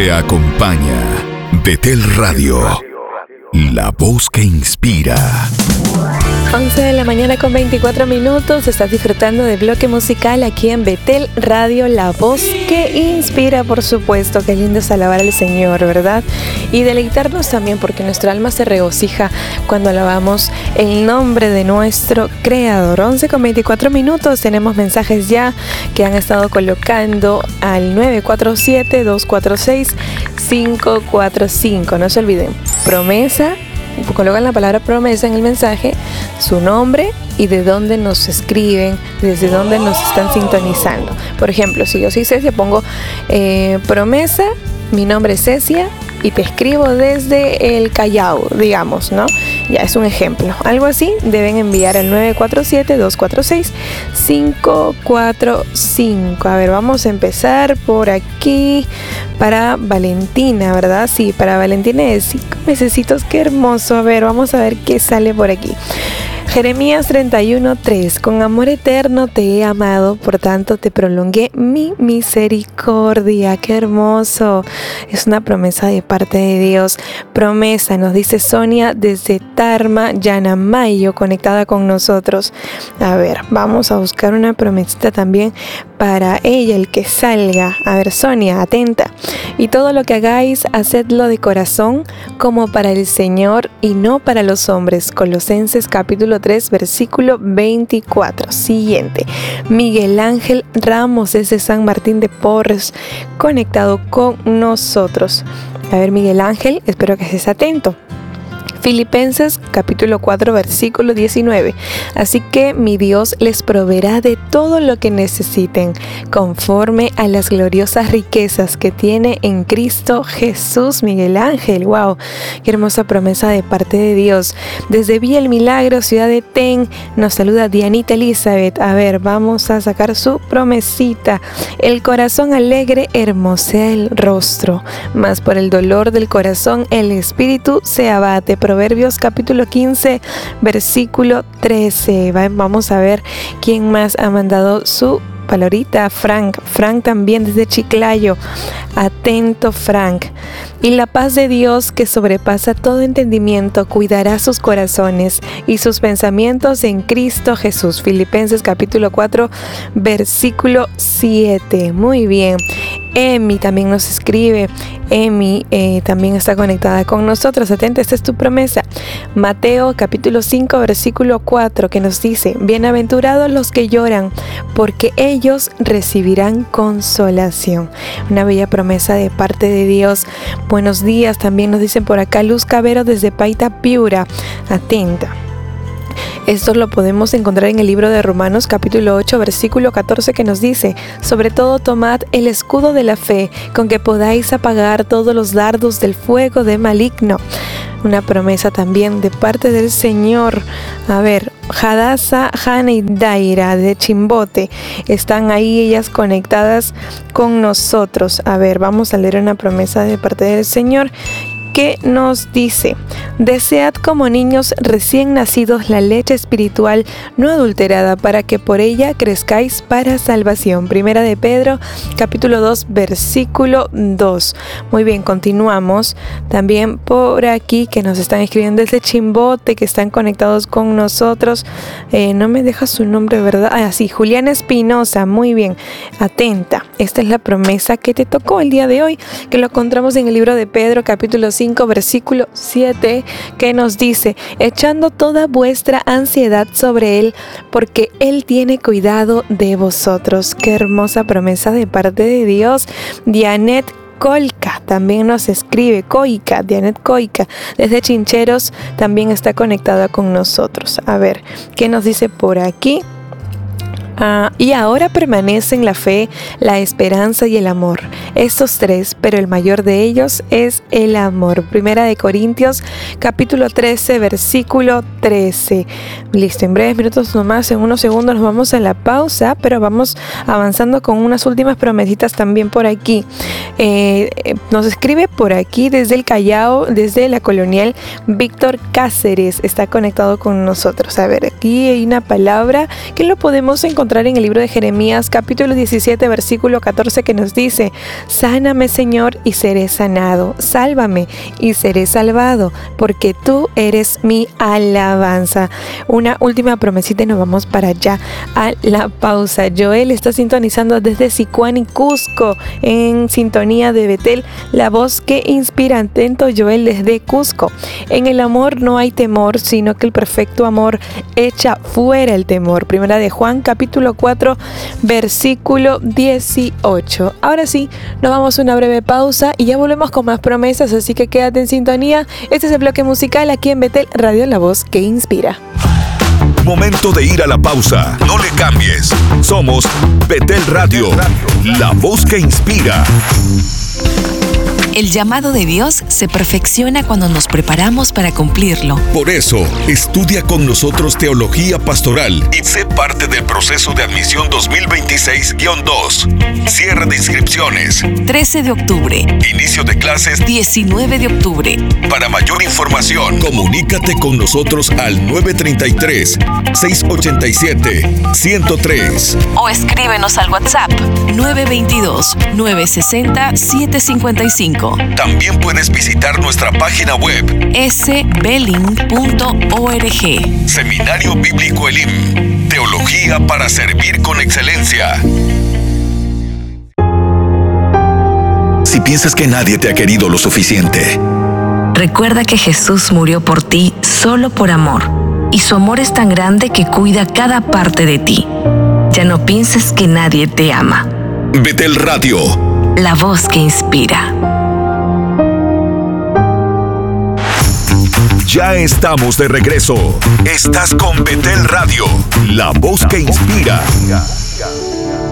Te acompaña Betel Radio, la voz que inspira. 11 de la mañana con 24 minutos. Estás disfrutando de bloque musical aquí en Betel Radio, la voz que inspira, por supuesto. Qué lindo es alabar al Señor, ¿verdad? Y deleitarnos también, porque nuestra alma se regocija cuando alabamos el nombre de nuestro Creador. 11 con 24 minutos. Tenemos mensajes ya que han estado colocando al 947-246-545. No se olviden, promesa. Colocan la palabra promesa en el mensaje, su nombre y de dónde nos escriben, desde dónde nos están sintonizando. Por ejemplo, si yo soy Cecia, pongo promesa, mi nombre es Cecia y te escribo desde el Callao, digamos, ¿no? Ya es un ejemplo. Algo así deben enviar al 947-246-545. A ver, vamos a empezar por aquí para Valentina, ¿verdad? Sí, para Valentina de 5 mesecitos. Qué hermoso. A ver, vamos a ver qué sale por aquí. Jeremías 31:3. Con amor eterno te he amado, por tanto te prolongué mi misericordia. Qué hermoso. Es una promesa de parte de Dios. Promesa, nos dice Sonia desde Tarma, Yanamayo, conectada con nosotros. A ver, vamos a buscar una promesita también para ella, el que salga. A ver, Sonia, atenta. Y todo lo que hagáis, hacedlo de corazón, como para el Señor y no para los hombres. Colosenses capítulo 3, versículo 24. Siguiente. Miguel Ángel Ramos desde San Martín de Porres, conectado con nosotros. A ver, Miguel Ángel, espero que estés atento. Filipenses capítulo 4 versículo 19. Así que mi Dios les proveerá de todo lo que necesiten, conforme a las gloriosas riquezas que tiene en Cristo Jesús. Miguel Ángel, wow, qué hermosa promesa de parte de Dios. Desde Villa El Milagro, ciudad de Ten, nos saluda Dianita Elizabeth. A ver, vamos a sacar su promesita. El corazón alegre hermosea el rostro, mas por el dolor del corazón el espíritu se abate. Proverbios capítulo 15, versículo 13. Vamos a ver quién más ha mandado su palabrita. Frank también desde Chiclayo. Atento, Frank. Y la paz de Dios, que sobrepasa todo entendimiento, cuidará sus corazones y sus pensamientos en Cristo Jesús. Filipenses capítulo 4, versículo 7. Muy bien. Emi también nos escribe. Emi también está conectada con nosotros. Atenta, esta es tu promesa. Mateo capítulo 5 versículo 4, que nos dice: bienaventurados los que lloran, porque ellos recibirán consolación. Una bella promesa de parte de Dios. Buenos días, también nos dicen por acá Luz Cabero desde Paita, Piura. Atenta. Esto lo podemos encontrar en el libro de Romanos capítulo 8 versículo 14, que nos dice: sobre todo tomad el escudo de la fe, con que podáis apagar todos los dardos del fuego de maligno. Una promesa también de parte del Señor. A ver, Hadassah, Hannah y Daira de Chimbote están ahí, ellas conectadas con nosotros. A ver, vamos a leer una promesa de parte del Señor que nos dice: desead como niños recién nacidos la leche espiritual no adulterada, para que por ella crezcáis para salvación. Primera de Pedro capítulo 2 versículo 2. Muy bien, continuamos. También por aquí que nos están escribiendo desde Chimbote, que están conectados con nosotros. No me deja su nombre, ¿verdad? Sí, Juliana Espinosa. Muy bien, atenta. Esta es la promesa que te tocó el día de hoy, que lo encontramos en el libro de Pedro capítulo 5 versículo 7, que nos dice: echando toda vuestra ansiedad sobre Él, porque Él tiene cuidado de vosotros. Qué hermosa promesa de parte de Dios. Dianet Coica también nos escribe. Dianet Coica desde Chincheros también está conectada con nosotros. A ver, ¿qué nos dice por aquí? Y ahora permanecen la fe, la esperanza y el amor. Estos tres, pero el mayor de ellos es el amor. Primera de Corintios, capítulo 13, versículo 13. Listo, en breves minutos nomás, en unos segundos nos vamos a la pausa, pero vamos avanzando con unas últimas promesitas también por aquí. Nos escribe por aquí desde el Callao, desde la Colonial. Víctor Cáceres está conectado con nosotros. A ver, aquí hay una palabra que lo podemos encontrar en el libro de Jeremías, capítulo 17, versículo 14, que nos dice: sáname, Señor, y seré sanado. Sálvame y seré salvado, porque tú eres mi alabanza. Una última promesita y nos vamos para allá a la pausa. Joel está sintonizando desde Sicuani, Cusco, en sintonía de Betel, la voz que inspira. Atento, Joel, desde Cusco. En el amor no hay temor, sino que el perfecto amor echa fuera el temor. Primera de Juan, capítulo 4, versículo 18. Ahora sí, nos vamos a una breve pausa y ya volvemos con más promesas, así que quédate en sintonía. Este es el bloque musical aquí en Betel Radio, la voz que inspira. Momento de ir a la pausa. No le cambies. Somos Betel Radio, la voz que inspira. El llamado de Dios se perfecciona cuando nos preparamos para cumplirlo. Por eso, estudia con nosotros Teología Pastoral y sé parte del proceso de admisión 2026-2. Cierre de inscripciones 13 de octubre. Inicio de clases 19 de octubre. Para mayor información, comunícate con nosotros al 933-687-103 o escríbenos al WhatsApp 922-960-755. También puedes visitar nuestra página web sbeling.org. Seminario Bíblico Elim. Teología para servir con excelencia. Si piensas que nadie te ha querido lo suficiente, recuerda que Jesús murió por ti solo por amor, y su amor es tan grande que cuida cada parte de ti. Ya no pienses que nadie te ama. Betel Radio, la voz que inspira. Ya estamos de regreso. Estás con Betel Radio, la voz que inspira.